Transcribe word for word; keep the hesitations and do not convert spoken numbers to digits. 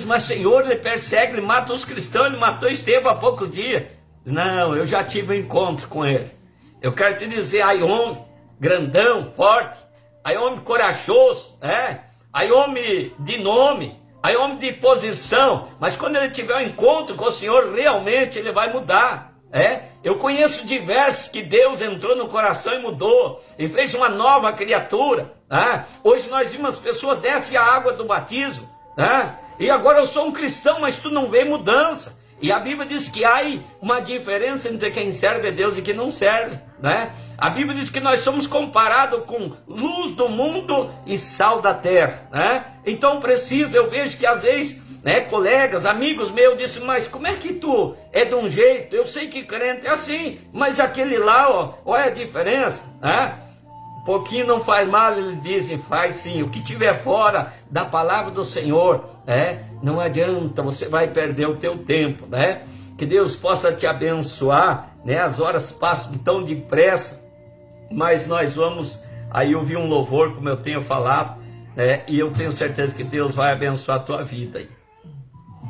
mas Senhor, ele persegue, ele mata os cristãos, ele matou Estevão há poucos dias. Não, eu já tive um encontro com ele. Eu quero te dizer, aí homem, grandão, forte, aí homem corajoso, é? Aí homem de nome, aí homem de posição, mas quando ele tiver um encontro com o Senhor, realmente ele vai mudar. É? Eu conheço diversos que Deus entrou no coração e mudou, e fez uma nova criatura. É? Hoje nós vimos as pessoas descem a água do batismo, é? E agora eu sou um cristão, mas tu não vê mudança. E a Bíblia diz que há uma diferença entre quem serve a Deus e quem não serve, né? A Bíblia diz que nós somos comparados com luz do mundo e sal da terra, né? Então precisa, eu vejo que às vezes, né, colegas, amigos meus, dizem, mas como é que tu é de um jeito? Eu sei que crente é assim, mas aquele lá, ó, olha a diferença, né? Pouquinho não faz mal, eles dizem, faz sim. O que tiver fora da palavra do Senhor, é, não adianta, você vai perder o teu tempo, né? Que Deus possa te abençoar, né? As horas passam tão depressa, mas nós vamos aí ouvir um louvor, como eu tenho falado, né? E eu tenho certeza que Deus vai abençoar a tua vida aí.